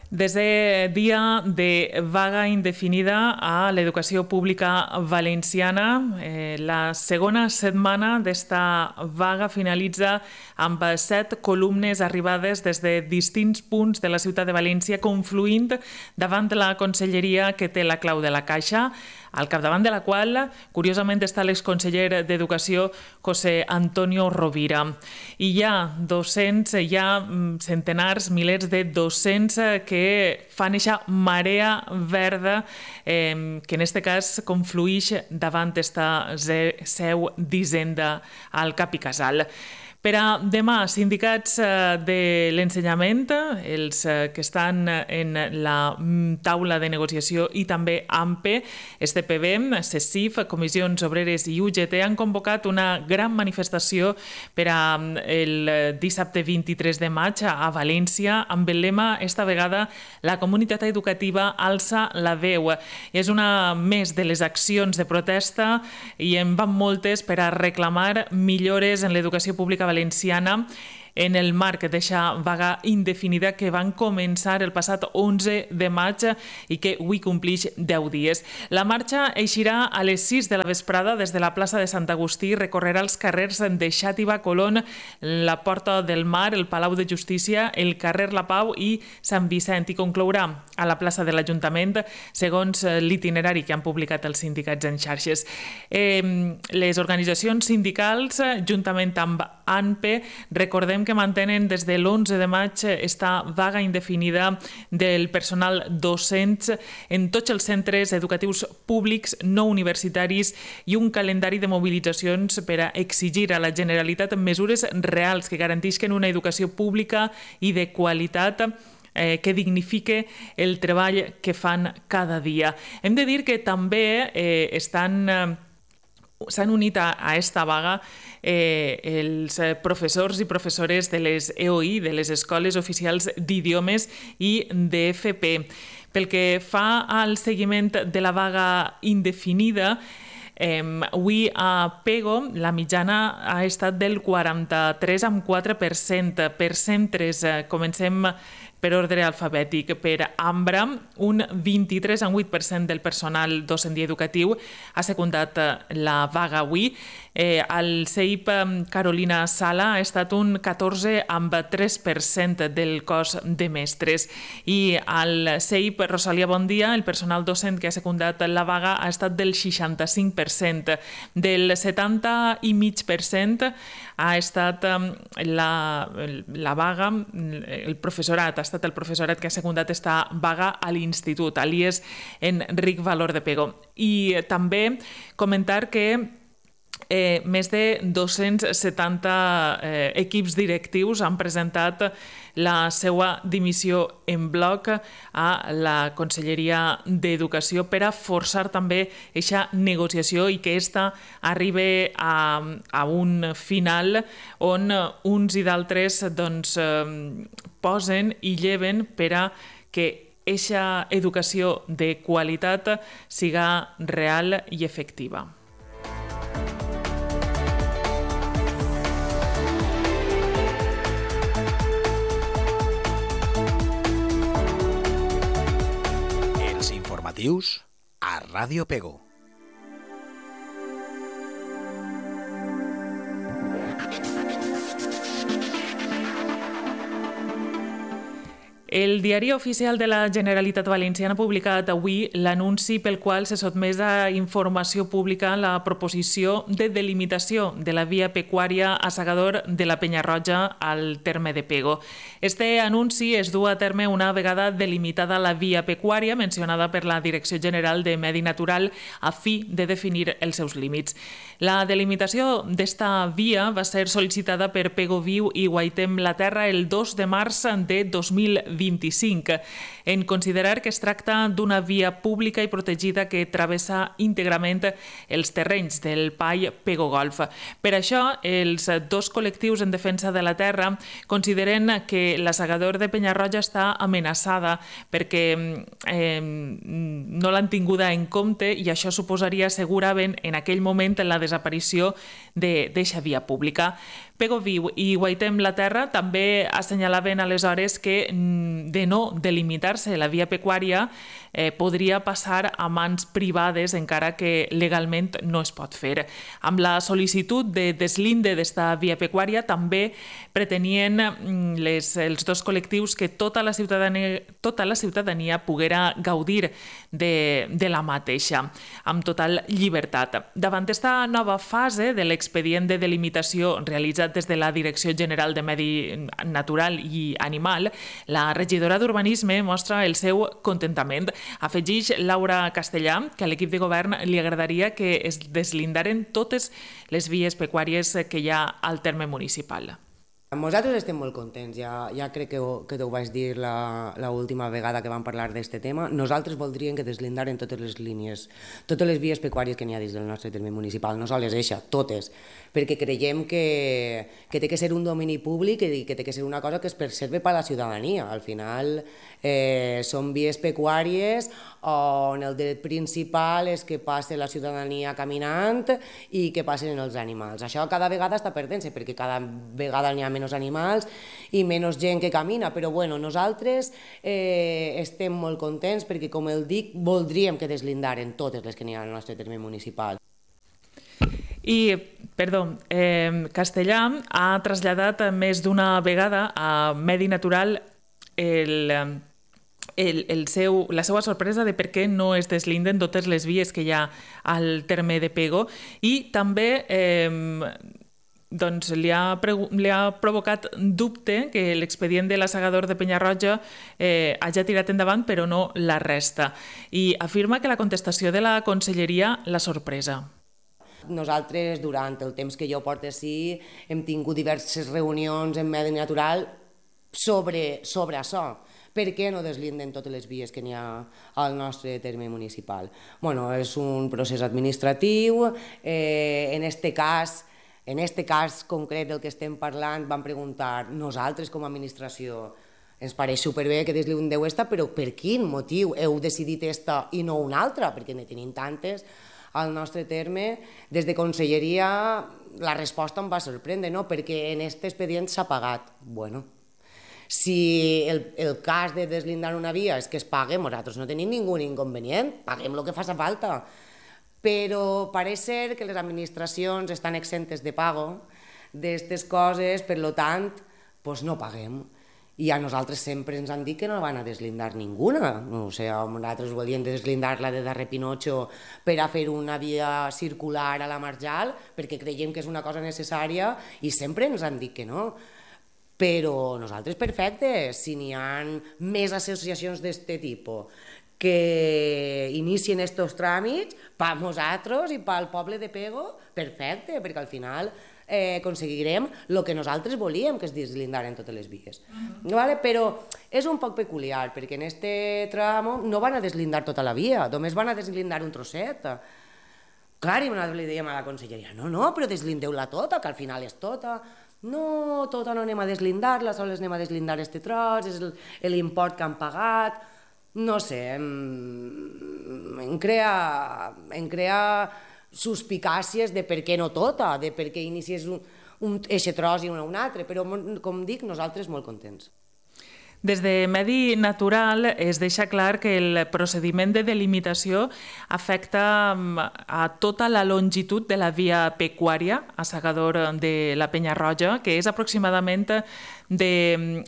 Desè dia de vaga indefinida a l'educació pública valenciana. La segona setmana d'esta vaga finalitza amb 7 columnes arribades des de distints punts de la ciutat de València, confluint davant la conselleria que té la clau de la caixa, al capdavant de la qual, curiosament, està l'exconseller d'Educació, José Antonio Rovira. I hi ha docents, hi ha centenars, milers de docents que fan eixa marea verda que en aquest cas conflueix davant esta seu d'Hisenda al Cap i Casal. Per a demà, sindicats de l'ensenyament, els que estan en la taula de negociació i també AMPE, STPB, CESIF, Comissions Obreres i UGT han convocat una gran manifestació per a el dissabte 23 de maig a València amb el lema, esta vegada, la comunitat educativa alça la veu. És una més de les accions de protesta i en van moltes per a reclamar millores en l'educació pública valenciana en el marc d'eixa vaga indefinida que van començar el passat 11 de maig i que avui complix 10 dies. La marxa eixirà a les 6 de la vesprada des de la plaça de Sant Agustí, recorrerà els carrers de Xàtiva, Colón, la Porta del Mar, el Palau de Justícia, el carrer La Pau i Sant Vicent, i conclourà a la plaça de l'Ajuntament, segons l'itinerari que han publicat els sindicats en xarxes. Les organitzacions sindicals, juntament amb ANPE, recordem que mantenen des de l'11 de maig esta vaga indefinida del personal docent en tots els centres educatius públics no universitaris i un calendari de mobilitzacions per a exigir a la Generalitat mesures reals que garantisquen una educació pública i de qualitat que dignifique el treball que fan cada dia. Hem de dir que també s'han unit a esta vaga els professors i professores de les EOI, de les Escoles Oficials d'Idiomes i d'FP. Pel que fa al seguiment de la vaga indefinida, avui a Pego la mitjana ha estat del 43,4%. Per centres, comencem per ordre alfabètic. Per Ambra, un 23,8% del personal docent i educatiu ha secundat la vaga avui. Al CEIP Carolina Sala ha estat un 14,3% del cos de mestres. I al CEIP Rosalia Bondia, el personal docent que ha secundat la vaga ha estat del 65%. Del 70,5% ha estat la vaga, el professorat, ha estat el professorat que ha secundat esta vaga a l'Institut, a l'IES Enric Valor de Pego. I també comentar que més de 270 equips directius han presentat la seva dimissió en bloc a la Conselleria d'Educació per a forçar també aquesta negociació i que esta arribi a un final on uns i d'altres posen i lleven per a que aquesta educació de qualitat siga real i efectiva. Informatius a Ràdio Pego. El Diari Oficial de la Generalitat Valenciana ha publicat avui l'anunci pel qual se sotmès a informació pública la proposició de delimitació de la via pecuària a Segador de la Penyarroja al terme de Pego. Este anunci es du a terme una vegada delimitada la via pecuària mencionada per la Direcció General de Medi Natural a fi de definir els seus límits. La delimitació d'esta via va ser sol·licitada per Pego Viu i Guaitem la Terra el 2 de març de 2025, en considerar que es tracta d'una via pública i protegida que travessa íntegrament els terrenys del PAI Pego Golf. Per això, els dos col·lectius en defensa de la terra consideren que la Segador de Penyarroja està amenaçada perquè no l'han tinguda en compte i això suposaria segurament en aquell moment la desaparició d'eixa via pública. Pego Viu i Guaitem la Terra també assenyalaven aleshores que de no delimitar-se la via pecuària podria passar a mans privades encara que legalment no es pot fer. Amb la sol·licitud de deslinde d'esta via pecuària també pretenien els dos col·lectius que tota la ciutadania poguera gaudir de la mateixa, amb total llibertat. Davant esta nova fase de l'expedient de delimitació realitzat des de la Direcció General de Medi Natural i Animal, la regidora d'Urbanisme mostra el seu contentament. Afegeix Laura Castellà que a l'equip de govern li agradaria que es deslindaren totes les vies pecuàries que hi ha al terme municipal. Nosaltres estem molt contents, ja crec que ho vaig dir l'última vegada que vam parlar d'aquest tema. Nosaltres voldríem que deslindaren totes les línies, totes les vies pecuàries que n'hi ha dins del nostre terme municipal, no sols eixa, totes, perquè creiem que té que ser un domini públic i que té que ser una cosa que es preserve per a la ciutadania. Al final són vies pecuàries on el dret principal és que passi la ciutadania caminant i que passin els animals. Això cada vegada està perdent-se, perquè cada vegada n'hi ha menys animals i menys gent que camina, però bueno, nosaltres estem molt contents perquè, com el dic, voldríem que deslindaren totes les que n'hi ha al nostre terme municipal. I, Castellà ha traslladat més d'una vegada a Medi Natural la seva sorpresa de per què no es deslinden totes les vies que hi ha al terme de Pego i també li ha provocat dubte que l'expedient de l'assegador de Penyarroja hagi tirat endavant, però no la resta. I afirma que la contestació de la conselleria l'ha sorpresa. Nosaltres, durant el temps que jo porto ací, hem tingut diverses reunions en Medi Natural sobre això. Per què no deslinden totes les vies que n'hi ha al nostre terme municipal? Bueno, és un procés administratiu, en este cas concret del que estem parlant vam preguntar nosaltres com a administració, ens pareix superbé que deslindeu esta, però per quin motiu heu decidit esta i no una altra? Perquè ne tenim tantes al nostre terme. Des de conselleria la resposta em va sorprendre, no? Perquè en aquest expedient s'ha pagat. Bueno, si el cas de deslindar una via és que es pague, nosaltres no tenim ningú inconvenient, paguem el que faci falta. Però pareix ser que les administracions estan exemptes de pago d'aquestes coses, per tant, no paguem. I a nosaltres sempre ens han dit que no van a deslindar ninguna. O sigui, nosaltres volíem deslindar la de darrer Pinotxo per a fer una via circular a la Marjal, perquè creiem que és una cosa necessària i sempre ens han dit que no. Però nosaltres, perfecte, si n'hi ha més associacions d'aquest tipus que inicien aquests tràmits, per nosaltres i pel poble de Pego, perfecte, perquè al final aconseguirem el que nosaltres volíem, que es deslindaren totes les vies. Però és un poc peculiar, perquè en aquest tram no van a deslindar tota la via, només van a deslindar un trosset. Clar, i nosaltres li dèiem a la conselleria, no, però deslindeu-la tota, que al final és tota. No, tota no anem a deslindar-la, sols anem a deslindar aquest tros, és l'import que han pagat. No sé, em crea suspicàcies de per què no tota, de per què inicies un eixe tros i un altre, però, com dic, nosaltres molt contents. Des de Medi Natural es deixa clar que el procediment de delimitació afecta a tota la longitud de la via pecuària a Segador de la Penyarroja, que és aproximadament de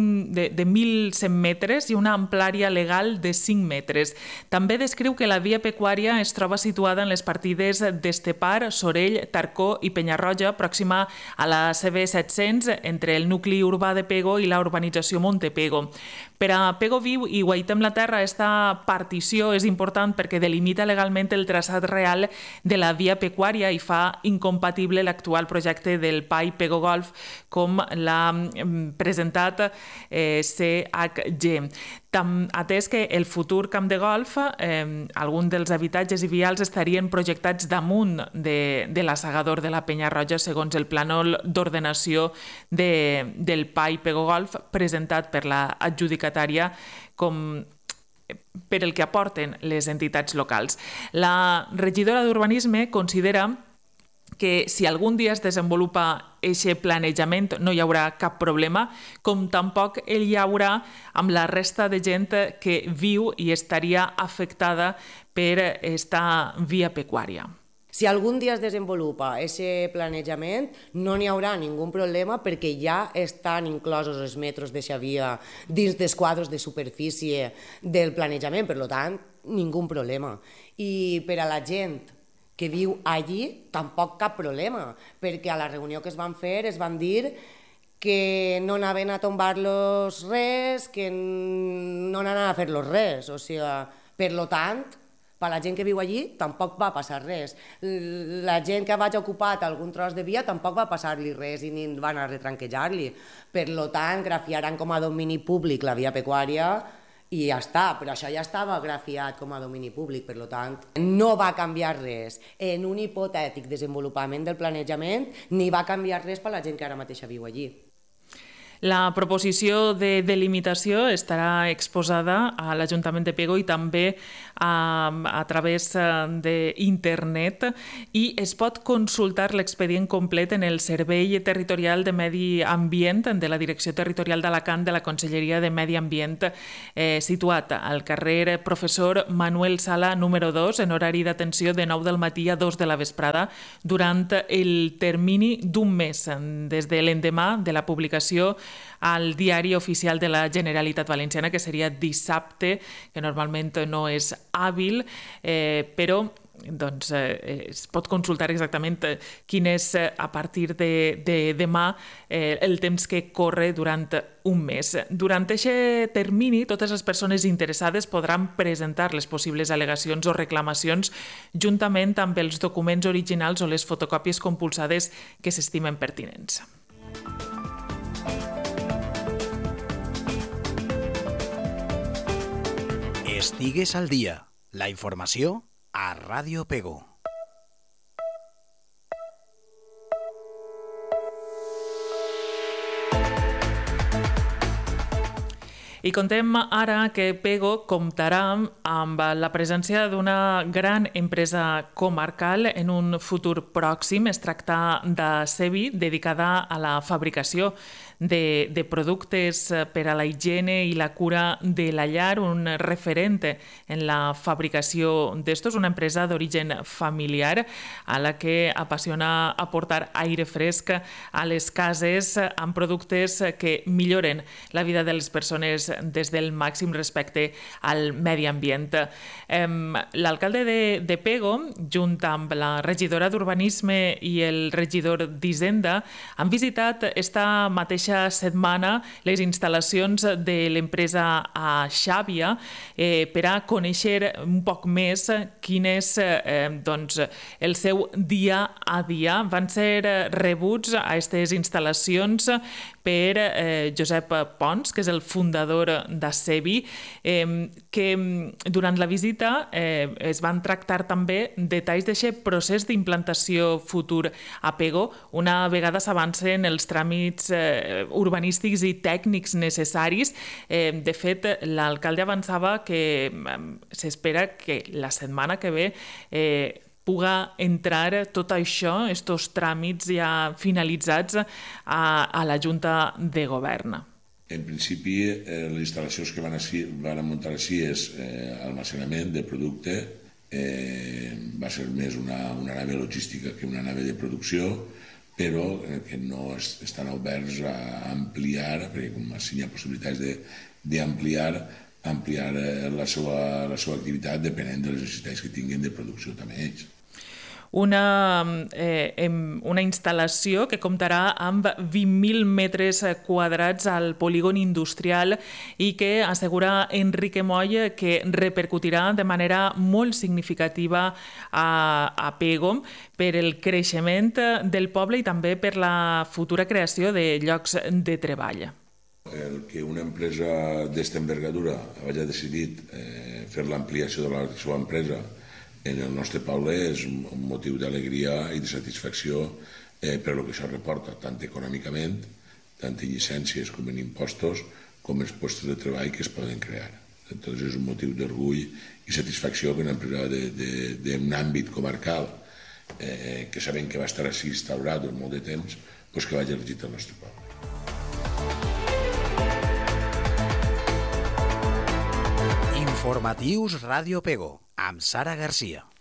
1.100 metres i una amplària legal de 5 metres. També descriu que la via pecuària es troba situada en les partides d'Estepar, Sorell, Tarcó i Penyarroja, pròxima a la CB700, entre el nucli urbà de Pego i la urbanització Montepego. Per a Pego Viu i Guaitem la Terra, aquesta partició és important perquè delimita legalment el traçat real de la via pecuària i fa incompatible l'actual projecte del PAI Pego Golf com l'ha presentat CHG. Atès que el futur camp de golf, alguns dels habitatges i vials estarien projectats damunt de l'assegador de la Penyarroja segons el plànol d'ordenació del PAI Pego Golf presentat per l'adjudicatària per el que aporten les entitats locals. La regidora d'Urbanisme considera que si algun dia es desenvolupa aquest planejament no hi haurà cap problema, com tampoc hi haurà amb la resta de gent que viu i estaria afectada per esta via pecuària. Si algun dia es desenvolupa aquest planejament, no n'hi haurà ningú problema perquè ja estan inclosos els metres de via dins dels quadres de superfície del planejament, per tant, ningú problema. I per a la gent que viu allí, tampoc cap problema, perquè a la reunió que es van fer es van dir que no anaven a tombar-los res, que no anaven a fer-los res, o sigui, per tant, per la gent que viu allí tampoc va passar res. La gent que vaig ocupat algun tros de via tampoc va passar-li res i ni van a retranquejar-li. Per tant, grafiaran com a domini públic la via pecuària i ja està, però això ja estava grafiat com a domini públic, per tant, no va canviar res en un hipotètic desenvolupament del planejament ni va canviar res per la gent que ara mateix viu allí. La proposició de delimitació estarà exposada a l'Ajuntament de Pego i també a través d'internet i es pot consultar l'expedient complet en el Servei Territorial de Medi Ambient de la Direcció Territorial d'Alacant de la Conselleria de Medi Ambient, situat al carrer Professor Manuel Sala número 2 en horari d'atenció de 9 del matí a 2 de la vesprada durant el termini d'un mes des de l'endemà de la publicació al Diari Oficial de la Generalitat Valenciana, que seria dissabte, que normalment no és hàbil, però doncs, es pot consultar exactament quin és a partir de demà el temps que corre durant un mes. Durant aquest termini, totes les persones interessades podran presentar les possibles al·legacions o reclamacions juntament amb els documents originals o les fotocòpies compulsades que s'estimen pertinents. Estigues al dia. La informació a Ràdio Pego. I contem ara que Pego comptarà amb la presència d'una gran empresa comarcal en un futur pròxim. Es tracta de Cebi, dedicada a la fabricació de productes per a la higiene i la cura de la llar, un referent en la fabricació d'estos, una empresa d'origen familiar a la que apassiona aportar aire fresc a les cases amb productes que milloren la vida de les persones des del màxim respecte al medi ambient. L'alcalde de Pego, junt amb la regidora d'Urbanisme i el regidor d'Hisenda, han visitat esta mateixa setmana les instal·lacions de l'empresa a Xàbia per a conèixer un poc més quin és el seu dia a dia. Van ser rebuts a aquestes instal·lacions per Josep Pons, que és el fundador de Cebi, que durant la visita es van tractar també detalls d'aquest procés d'implantació futur a Pego, una vegada s'avancen els tràmits urbanístics i tècnics necessaris. De fet, l'alcalde avançava que s'espera que la setmana que ve puga entrar tot això, aquests tràmits ja finalitzats a la Junta de Govern. En principi, les instal·lacions que van muntar així és almacenament de producte. Va ser més una nave logística que una nave de producció, però que no estan oberts a ampliar, perquè com així hi ha possibilitats d'ampliar la seva activitat depenent de les necessitats que tinguin de producció també ells. Una instal·lació que comptarà amb 20.000 metres quadrats al polígon industrial i que assegura Enrique Moll que repercutirà de manera molt significativa a Pego per el creixement del poble i també per la futura creació de llocs de treball. El que una empresa d'esta envergadura hagi decidit fer l'ampliació de la seva empresa en el nostre poble és un motiu d'alegria i de satisfacció per el que això reporta, tant econòmicament, tant en llicències com en impostos, com els llocs de treball que es poden crear. Entonces és un motiu d'orgull i satisfacció que una empresa d'un àmbit comarcal que sabem que va estar així instaurat durant molt de temps, doncs que vagi elegit el nostre poble. Informatius Ràdio Pego, amb Sara Garcia.